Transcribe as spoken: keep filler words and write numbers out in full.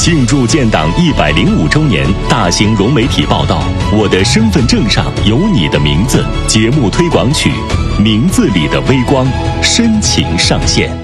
庆祝建党一百零五周年大型融媒体报道《我的身份证上有你的名字》节目推广曲《名字里的微光》深情上线。